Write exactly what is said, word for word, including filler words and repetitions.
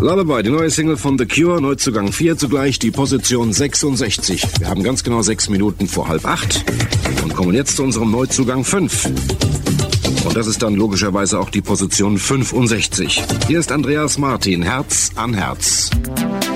Lullaby, die neue Single von The Cure, Neuzugang vier, zugleich die Position sechsundsechzig. Wir haben ganz genau sechs Minuten vor halb acht und kommen jetzt zu unserem Neuzugang fünf. Und das ist dann logischerweise auch die Position fünfundsechzig. Hier ist Andreas Martin, Herz an Herz.